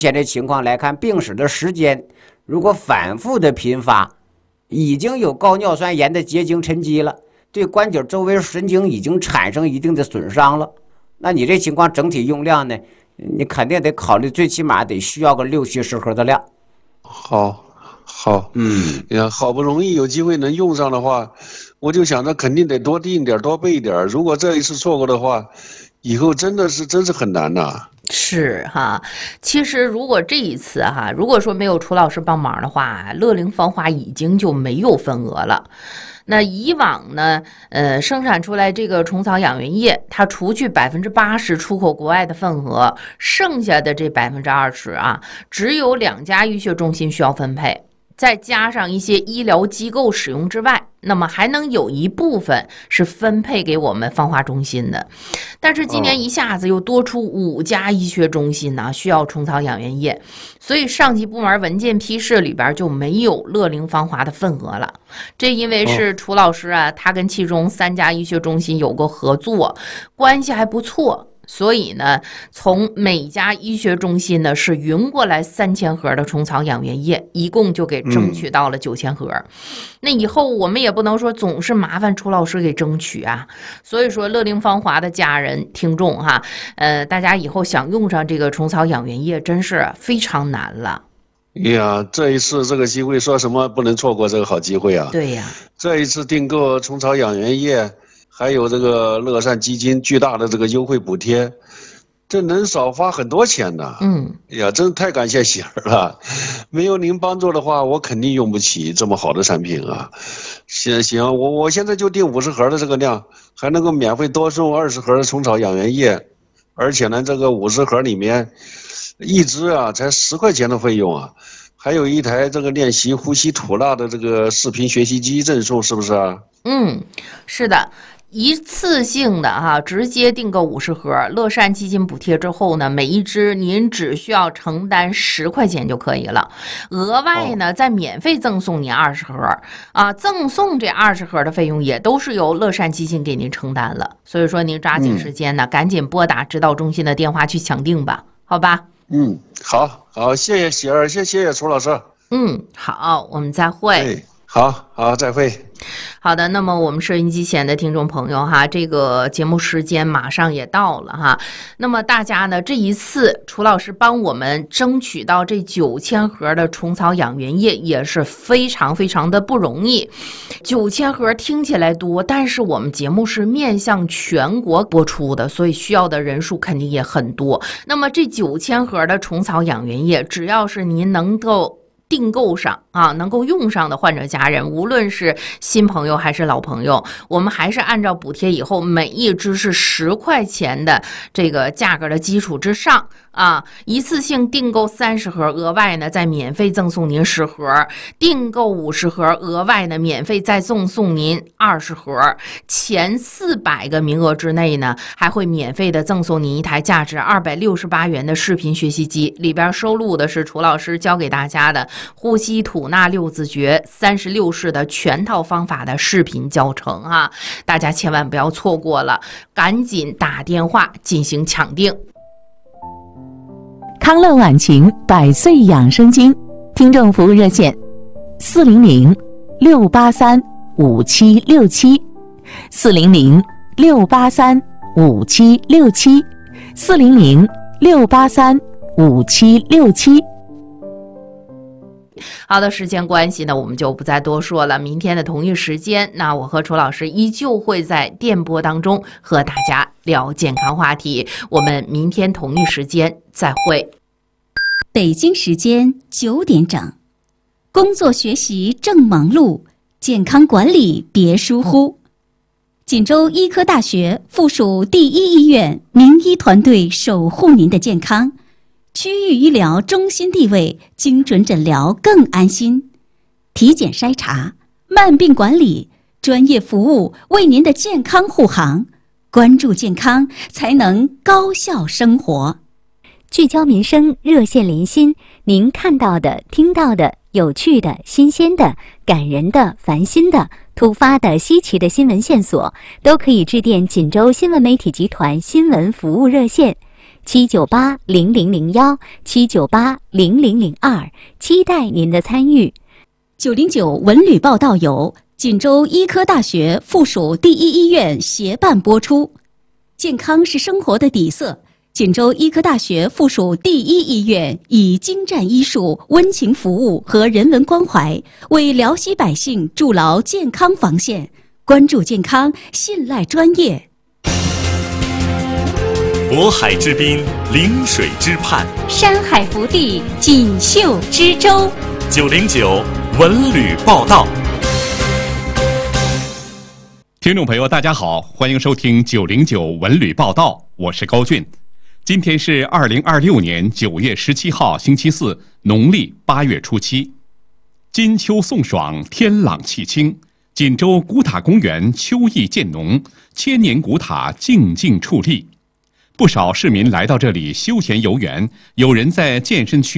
现在情况来看，病史的时间如果反复的频发，已经有高尿酸盐的结晶沉积了，对关节周围神经已经产生一定的损伤了。那你这情况整体用量呢，你肯定得考虑，最起码得需要个6-70盒的量。 好，呀，好不容易有机会能用上的话，我就想着肯定得多订点，多备点。如果这一次错过的话，以后真是很难呐。 是哈，其实如果这一次哈，如果说没有楚老师帮忙的话，乐龄芳华已经就没有份额了。那以往呢，生产出来这个虫草养元液，它除去80%出口国外的份额，剩下的这20%啊，只有2家医学中心需要分配。再加上一些医疗机构使用之外，那么还能有一部分是分配给我们芳华中心的。但是今年一下子又多出5家医学中心呢，需要虫草养元液，所以上级部门文件批示里边就没有乐龄芳华的份额了。这因为是楚老师啊，他跟其中3家医学中心有过合作，关系还不错。所以呢，从每家医学中心呢是匀过来3000盒的虫草养元液，一共就给争取到了9000盒。那以后我们也不能说总是麻烦楚老师给争取啊。所以说，乐龄芳华的家人听众哈，大家以后想用上这个虫草养元液，真是非常难了。 呀，这一次这个机会，说什么不能错过这个好机会啊！ 对呀， 这一次订购虫草养元液。还有这个乐善基金巨大的这个优惠补贴，这能少花很多钱呢。哎呀，真太感谢喜儿了，没有您帮助的话，我肯定用不起这么好的产品啊。行，我现在就订50盒的这个量，还能够免费多送20盒的虫草养元液，而且呢，这个50盒里面一支啊才10块钱的费用啊，还有一台这个练习呼吸吐纳的这个视频学习机赠送，是不是啊？ 是的。一次性的直接订购50盒，乐善基金补贴之后呢，每一支您只需要承担10块钱就可以了。额外呢，再免费赠送您20盒啊，赠送这20盒的费用也都是由乐善基金给您承担了。所以说您抓紧时间呢，赶紧拨打指导中心的电话去抢订吧，好吧？ 好，谢谢喜儿，谢谢楚老师。 好，我们再会。 好，再会。 好的，那么我们收音机前的听众朋友哈，这个节目时间马上也到了哈。那么大家呢，这一次楚老师帮我们争取到这9000盒的虫草养元液也是非常非常的不容易。9000盒听起来多，但是我们节目是面向全国播出的，所以需要的人数肯定也很多。那么这9000盒的虫草养元液，只要是您能够订购上啊，能够用上的患者家人，无论是新朋友还是老朋友，我们还是按照补贴以后每一支是10块钱的这个价格的基础之上啊，一次性订购30盒，额外呢再免费赠送您10盒，订购50盒，额外呢免费再赠送您20盒，前400个名额之内呢，还会免费的赠送您一台价值268元的视频学习机，里边收录的是楚老师教给大家的呼吸吐纳6字诀36式的全套方法的视频教程啊，大家千万不要错过了，赶紧打电话进行抢订。 康乐晚晴100岁养生经听众服务热线400-683-5767，400-683-5767，400-683-5767。 好的，时间关系呢，我们就不再多说了。明天的同一时间，那我和楚老师依旧会在电波当中和大家聊健康话题。我们明天同一时间再会。 北京时间9点整，工作学习正忙碌，健康管理别疏忽。锦州医科大学附属第一医院名医团队守护您的健康。区域医疗中心地位，精准诊疗更安心，体检筛查、慢病管理，专业服务为您的健康护航。关注健康，才能高效生活。 聚焦民生，热线连心，您看到的、听到的、有趣的、新鲜的、感人的、烦心的、突发的、稀奇的新闻线索，都可以致电锦州新闻媒体集团新闻服务热线 7980001，7980002，期待您的参与。 909文旅报道由锦州医科大学附属第一医院协办播出。健康是生活的底色，锦州医科大学附属第一医院以精湛医术、温情服务和人文关怀，为辽西百姓筑牢健康防线。关注健康，信赖专业。 渤海之滨，临水之畔， 山海福地，锦绣之州。 909文旅报道。 听众朋友，大家好，欢迎收听909文旅报道，我是高俊。今天是2026年9月17号，星期四，农历8月初7。金秋送爽，天朗气清。锦州古塔公园秋意渐浓，千年古塔静静矗立。不少市民来到这里休闲游园，有人在健身区